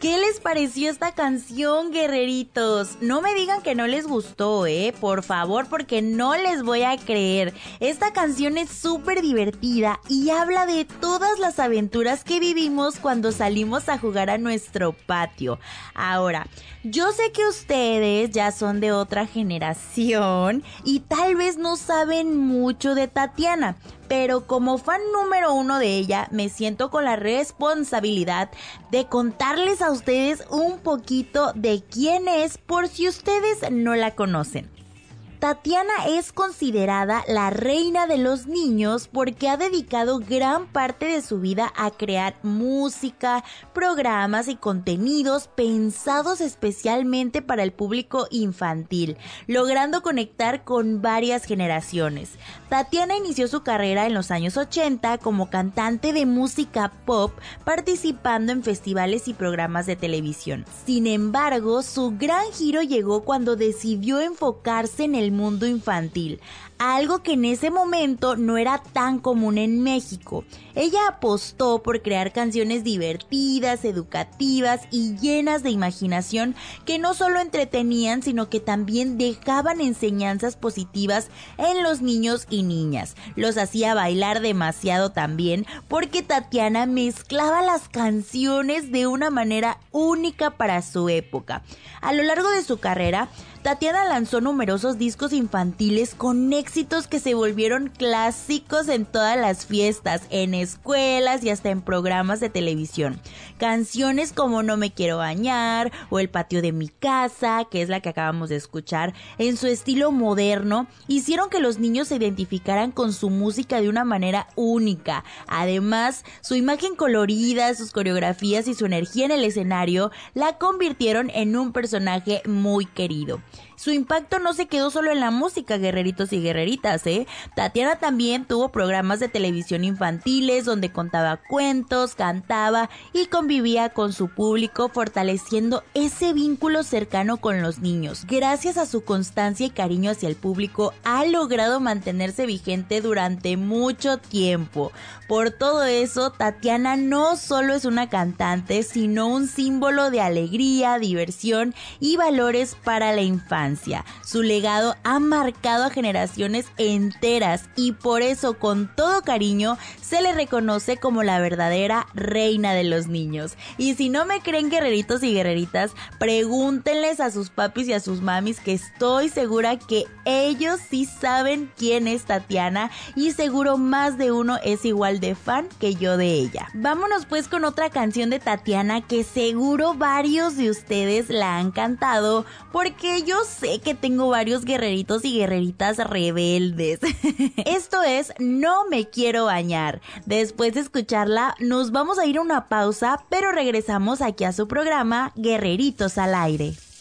¿Qué les pareció esta canción, guerreritos? No me digan que no les gustó, por favor, porque no les voy a creer. Esta canción es súper divertida y habla de todas las aventuras que vivimos cuando salimos a jugar a nuestro patio. Ahora, yo sé que ustedes ya son de otra generación y tal vez no saben mucho de Tatiana, pero como fan número 1 de ella, me siento con la responsabilidad de contarles a ustedes un poquito de quién es por si ustedes no la conocen. Tatiana es considerada la reina de los niños porque ha dedicado gran parte de su vida a crear música, programas y contenidos pensados especialmente para el público infantil, logrando conectar con varias generaciones. Tatiana inició su carrera en los años 80 como cantante de música pop, participando en festivales y programas de televisión. Sin embargo, su gran giro llegó cuando decidió enfocarse en el mundo infantil, algo que en ese momento no era tan común en México. Ella apostó por crear canciones divertidas, educativas y llenas de imaginación que no solo entretenían, sino que también dejaban enseñanzas positivas en los niños y niñas. Los hacía bailar demasiado también, porque Tatiana mezclaba las canciones de una manera única para su época. A lo largo de su carrera, Tatiana lanzó numerosos discos infantiles con éxitos que se volvieron clásicos en todas las fiestas, en escuelas y hasta en programas de televisión. Canciones como No me quiero bañar o El patio de mi casa, que es la que acabamos de escuchar, en su estilo moderno, hicieron que los niños se identificaran con su música de una manera única. Además, su imagen colorida, sus coreografías y su energía en el escenario la convirtieron en un personaje muy querido. Su impacto no se quedó solo en la música, guerreritos y guerreritas, Tatiana también tuvo programas de televisión infantiles donde contaba cuentos, cantaba y convivía con su público, fortaleciendo ese vínculo cercano con los niños. Gracias a su constancia y cariño hacia el público, ha logrado mantenerse vigente durante mucho tiempo. Por todo eso, Tatiana no solo es una cantante, sino un símbolo de alegría, diversión y valores para la infancia. Su legado ha marcado a generaciones enteras y por eso, con todo cariño, se le reconoce como la verdadera reina de los niños. Y si no me creen, guerreritos y guerreritas, pregúntenles a sus papis y a sus mamis, que estoy segura que ellos sí saben quién es Tatiana y seguro más de uno es igual de fan que yo de ella. Vámonos pues con otra canción de Tatiana que seguro varios de ustedes la han cantado, porque yo sé que tengo varios guerreritos y guerreritas rebeldes. Esto es No me quiero bañar. Después de escucharla, nos vamos a ir a una pausa, pero regresamos aquí a su programa Guerreritos al Aire.